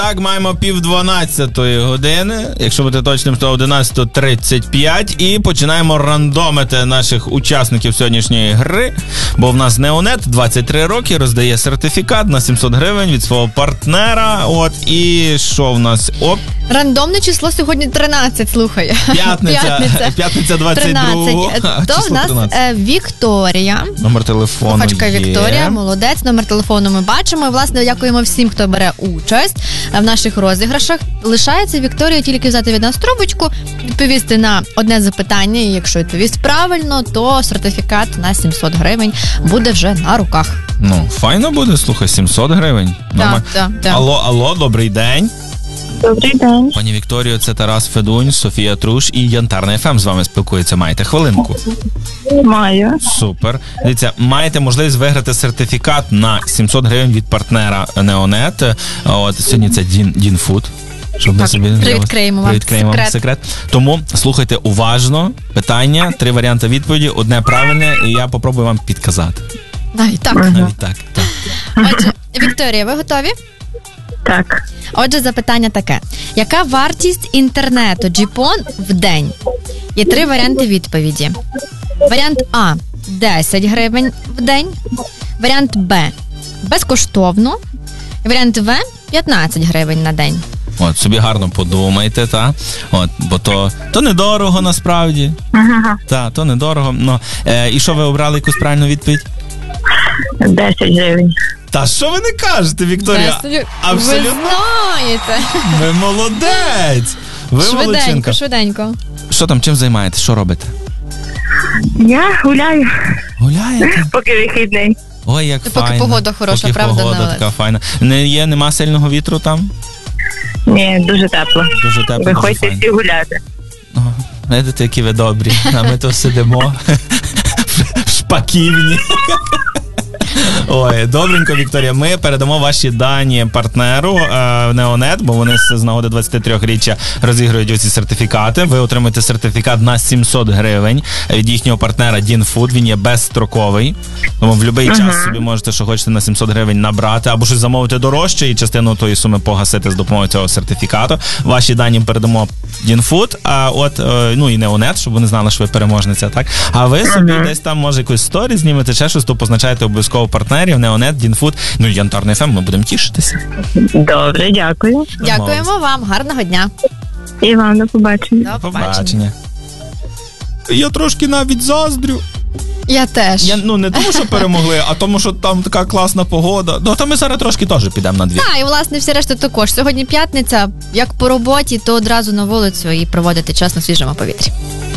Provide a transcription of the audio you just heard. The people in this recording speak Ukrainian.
Так, маємо 11:30 години, якщо бути точним, то 11:35, і починаємо рандомити наших учасників сьогоднішньої гри, бо в нас Неонет, 23 роки, роздає сертифікат на 700 гривень від свого партнера, і що в нас? Рандомне число сьогодні 13, слухай. П'ятниця 22-го. То в нас Вікторія. Номер телефону Слухачка є. Вікторія, молодець. Номер телефону ми бачимо. І, власне, дякуємо всім, хто бере участь в наших розіграшах. Лишається Вікторія тільки взяти від нас трубочку, відповісти на одне запитання. І якщо відповість правильно, то сертифікат на 700 гривень буде вже на руках. Файно буде, слухай, 700 гривень. Так. Алло, добрий день. Добрий день. Пані Вікторіо, це Тарас Федунь, Софія Труш і Янтарна ФМ з вами спілкується. Маєте хвилинку? Маю. Супер. Дивіться, маєте можливість виграти сертифікат на 700 гривень від партнера Неонет. Сьогодні це Дінфуд. Щоб ми собі привідкриємо вам секрет. Тому слухайте уважно питання, 3 варіанти відповіді, одне правильне, і я попробую вам підказати. Навіть так. Навіть так. Отже, Вікторія, ви готові? Так. Отже, запитання таке. Яка вартість інтернету GPON в день? Є 3 варіанти відповіді. Варіант А – 10 гривень в день. Варіант Б – безкоштовно. Варіант В – 15 гривень на день. Собі гарно подумайте, бо то недорого насправді. То недорого. І що, ви обрали якусь правильну відповідь? 10 гривень. Та що ви не кажете, Вікторія? Абсолютно. Ви знаєте. Ви молодець. Ви молодчинка. Швиденько. Що там, чим займаєтесь? Що робите? Я гуляю. Гуляєте? Поки вихідний. Ой, як файно. Поки погода хороша, поки правда? Погода така файна. Нема сильного вітру там? Ні, дуже тепло. Дуже тепло. Виходьте всі гуляти. Видите, які ви добрі. А ми то сидимо в шпаківні. Ой, добренько, Вікторія. Ми передамо ваші дані партнеру Неонет, бо вони з нагоди 23-річчя розігрують оці сертифікати. Ви отримаєте сертифікат на 700 гривень від їхнього партнера Дінфуд. Він є безстроковий. Тому в будь-який час собі можете, що хочете, на 700 гривень набрати, або щось замовити дорожче і частину тої суми погасити з допомогою цього сертифікату. Ваші дані передамо Дінфуд, і Неонет, щоб вони знали, що ви переможниця, так? А ви собі десь там, може, якусь сторі знімете, ще щось, то позначайте обов'язково партнерів, Неонет, Дінфуд, і Янтарна ФМ, ми будемо тішитися. Добре, дякую. Дякуємо вам, гарного дня. І вам до побачення. До побачення. Я трошки навіть заздрю. Я теж. Не тому, що перемогли, а тому, що там така класна погода. То ми зараз трошки теж підемо на двір. Так, і власне всі решта також. Сьогодні п'ятниця, як по роботі, то одразу на вулицю і проводити час на свіжому повітрі.